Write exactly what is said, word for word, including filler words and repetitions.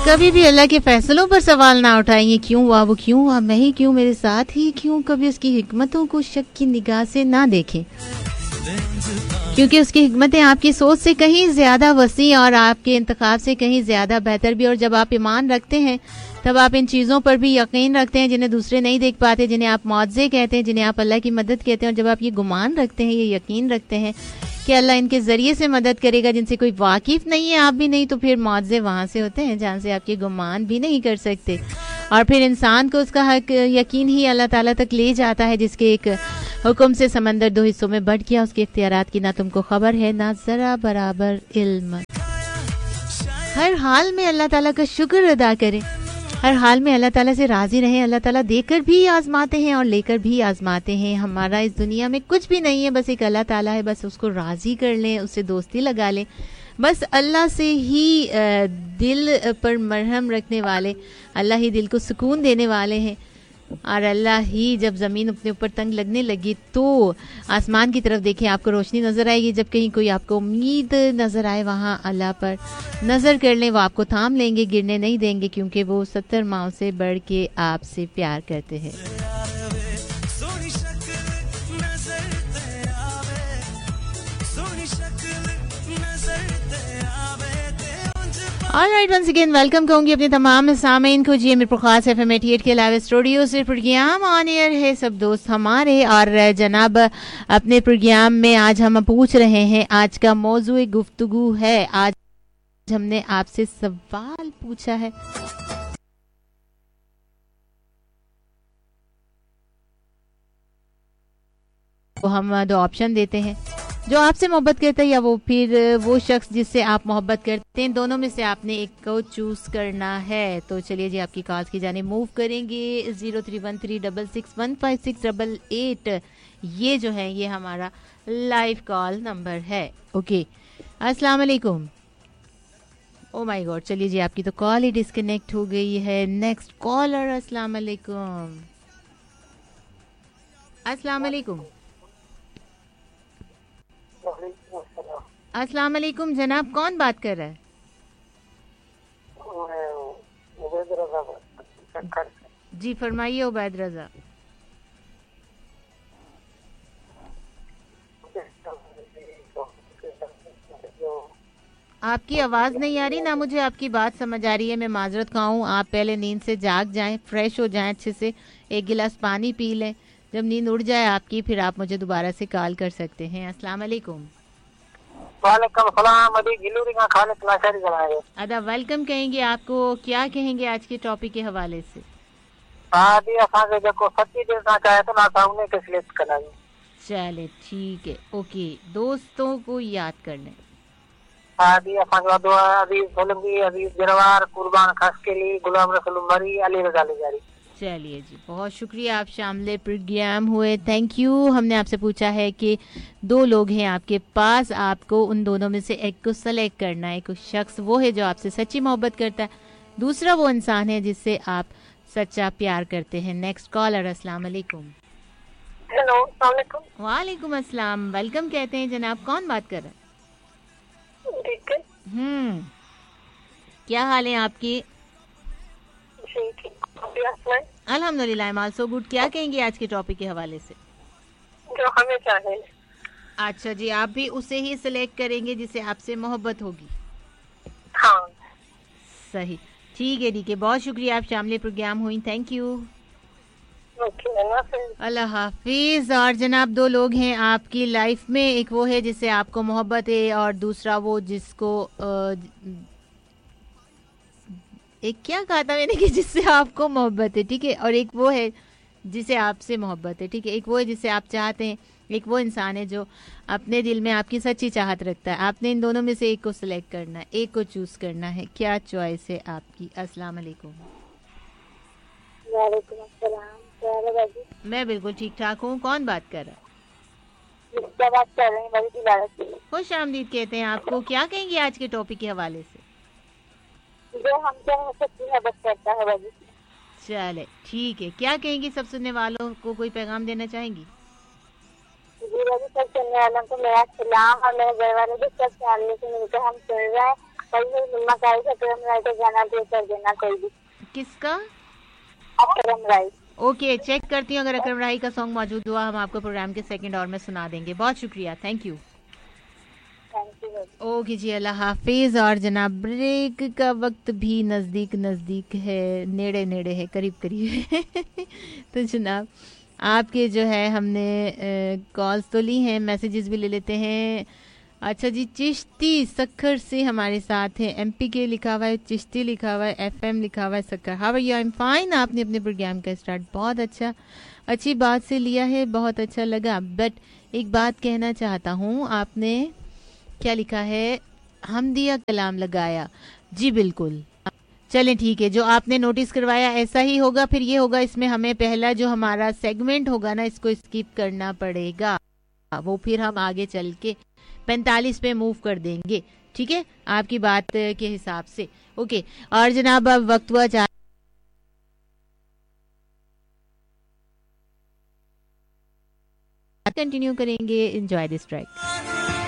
कभी भी अल्लाह के फैसलों पर सवाल ना उठाएंगे, क्यों हुआ वो क्यों हुआ, मैं ही क्यों, मेरे साथ ही क्यों। कभी उसकी हिकमतों को शक की निगाह से ना देखें, क्योंकि उसकी हिकमतें आपकी सोच से कहीं ज्यादा वसी और आपके इंतखाब से कहीं ज्यादा बेहतर भी। और जब आप ईमान रखते हैं तब आप इन चीज़ों पर भी यकीन रखते हैं जिन्हें दूसरे नहीं देख पाते, जिन्हें आप मौज़े कहते हैं, जिन्हें आप अल्लाह की मदद कहते हैं। और जब आप ये गुमान रखते हैं, ये यकीन रखते हैं कि अल्लाह इनके ज़रिए से मदद करेगा जिनसे कोई वाकिफ़ नहीं है, आप भी नहीं, तो फिर मौज़े वहाँ से होते हैं जहाँ से आपके गुमान भी नहीं कर सकते। और फिर इंसान को उसका हक यकीन ही अल्लाह ताला तक ले जाता है, जिसके एक हुक्म से समंदर दो हिस्सों में बढ़ गया, उसके इख्तियारात की ना तुमको खबर है ना ज़रा बराबर इल्म। हर हाल में अल्लाह ताला का शुक्र अदा करें, हर हाल में अल्लाह ताला से राज़ी रहें। अल्लाह ताला देकर भी आजमाते हैं और लेकर भी आजमाते हैं। हमारा इस दुनिया में कुछ भी नहीं है, बस एक अल्लाह ताला है, बस उसको राज़ी कर लें, उससे दोस्ती लगा लें। बस अल्लाह से ही दिल पर मरहम रखने वाले, अल्लाह ही दिल को सुकून देने वाले हैं। और अल्लाह ही जब ज़मीन अपने ऊपर तंग लगने लगी तो आसमान की तरफ देखें, आपको रोशनी नज़र आएगी। जब कहीं कोई आपको उम्मीद नज़र आए, वहाँ अल्लाह पर नज़र कर लें, वो आपको थाम लेंगे, गिरने नहीं देंगे, क्योंकि वो सत्तर माओं से बढ़ के आपसे प्यार करते हैं। ऑलराइट, वंस अगेन वेलकम कहूँगी अपने तमाम सामीन को। जी मेरे ख़ास एफ एम एटी एट के लाइव स्टूडियो से प्रोग्राम ऑन एयर है, सब दोस्त हमारे। और जनाब अपने प्रोग्राम में आज हम पूछ रहे हैं, आज का मौजू गुफ्तगू है, आज हमने आपसे सवाल पूछा है। तो हम दो ऑप्शन देते हैं, जो आपसे मोहब्बत करता है या वो फिर वो शख्स जिससे आप मोहब्बत करते हैं, दोनों में से आपने एक को चूज करना है। तो चलिए जी आपकी कॉल्स की जाने मूव करेंगे। Zero three one three double six one five six double eight ये जो है ये हमारा लाइव कॉल नंबर है। ओके, अस्सलाम वालेकुम। ओ माय गॉड, चलिए जी आपकी तो कॉल ही डिस्कनेक्ट हो गई है। नेक्स्ट कॉलर, अस्सलाम वालेकुम। अस्सलाम वालेकुम। अस्सलाम वालेकुम जनाब, कौन बात कर रहा है? जी फरमाइए उबैद रजा। आपकी आवाज़ नहीं आ रही, ना मुझे आपकी बात समझ आ रही है। मैं माजरत खाऊं, आप पहले नींद से जाग जाएं, फ्रेश हो जाएं, अच्छे से एक गिलास पानी पी लें। जब नींद उड़ जाए आपकी, फिर आप मुझे दोबारा से कॉल कर सकते हैं। अस्सलाम वालेकुम। वालेकुम सलाम। अभी गिलूरी का खाने क्लासरी कराएंगे। अदा वेलकम कहेंगे आपको, क्या कहेंगे आज के टॉपिक के हवाले से? हाँ दी असांखे जेको सच्ची दिल सां चाहे तो ना असां उन्हें के सिलेक्ट कराएंगे। चले ठीक है, ओके, दोस्तों को याद कर लें। हाँ दी असांखे वधो आहे अजीज फिल्मी, अजीज गिरवार, कुर्बान खसकेली, गुलाम रसूल मरी, अली रजा जारी। चलिए जी, बहुत शुक्रिया, आप शामिल प्रोग्राम हुए, थैंक यू। हमने आपसे पूछा है कि दो लोग हैं आपके पास, आपको उन दोनों में से एक को सेलेक्ट करना है। एक शख्स वो है जो आपसे सच्ची मोहब्बत करता है, दूसरा वो इंसान है जिससे आप सच्चा प्यार करते हैं। नेक्स्ट कॉलर, अस्सलाम वालेकुम। हेलो, अस्सलाम वालेकुम। वालेकुम अस्सलाम, वेलकम कहते हैं जनाब, कौन बात कर रहा है? ठीक है। हम्म, क्या हाल है आपकी? अल्हम्दुलिल्लाह, आई एम आल्सो गुड। क्या कहेंगे आज के टॉपिक के हवाले से? जो हमें चाहे। अच्छा जी, आप भी उसे ही सिलेक्ट करेंगे जिसे आपसे मोहब्बत होगी? हाँ सही, ठीक है ठीक है, बहुत शुक्रिया, आप शामिल प्रोग्राम हुई, थैंक यू। अल्लाह हाफिज। और जनाब दो लोग हैं आपकी लाइफ में, एक वो है जिससे आपको मोहब्बत है और दूसरा वो जिसको आ, एक क्या कहा था मैंने कि जिससे आपको मोहब्बत है, ठीक है, और एक वो है जिसे आपसे मोहब्बत है, ठीक है। एक वो है जिसे आप चाहते हैं, एक वो इंसान है जो अपने दिल में आपकी सच्ची चाहत रखता है। आपने इन दोनों में से एक को सिलेक्ट करना है, एक को चूज करना है। क्या चॉइस है आपकी? अस्सलाम वालेकुम। वालेकुम अस्सलाम। मैं बिल्कुल ठीक ठाक हूँ, कौन बात कर रहा है? बात कर रहे हैं, खुश आमदीद कहते हैं आपको। क्या कहेंगे आज के टॉपिक के हवाले से? जो हमसे सच्ची मोहब्बत करता है वही। चले ठीक है, क्या कहेंगी सब सुनने वालों को, कोई पैगाम देना चाहेंगी? जी वही, सब सुनने वालों को मेरा सलाम और मेरे घर वाले भी सब फैमिली से मिलकर हम सुन रहे हैं कल मेरी मम्मा का आएगा अकरम राय का गाना प्ले कर देना कोई भी। किसका? अकरम राय। ओके, चेक करती हूँ, अगर अकरम राही का सॉन्ग मौजूद हुआ हम आपको प्रोग्राम के सेकंड और में सुना देंगे। बहुत शुक्रिया, थैंक यू। ओके जी, अल्लाह हाफिज। और जनाब ब्रेक का वक्त भी नज़दीक नज़दीक है, नेड़े नेड़े है, करीब करीब है। तो जनाब आपके जो है हमने कॉल्स तो ली हैं, मैसेजेस भी ले लेते हैं। अच्छा जी, चिश्ती सक्खर से हमारे साथ है, एमपी के लिखा हुआ है, चिश्ती लिखा हुआ है, एफएम लिखा हुआ है, Sukkur. How are you? I am fine. आपने अपने प्रोग्राम का स्टार्ट बहुत अच्छा अच्छी बात से लिया है, बहुत अच्छा लगा। बट एक बात कहना चाहता हूँ, आपने क्या लिखा है? हम दिया कलाम लगाया। जी बिल्कुल, चलें ठीक है, जो आपने नोटिस करवाया ऐसा ही होगा। फिर ये होगा, इसमें हमें पहला जो हमारा सेगमेंट होगा ना, इसको स्किप करना पड़ेगा, वो फिर हम आगे चल के पैंतालीस पे मूव कर देंगे। ठीक है, आपकी बात के हिसाब से। ओके, और जनाब अब वक्त हुआ चार कंटिन्यू करेंगे। Enjoy this track.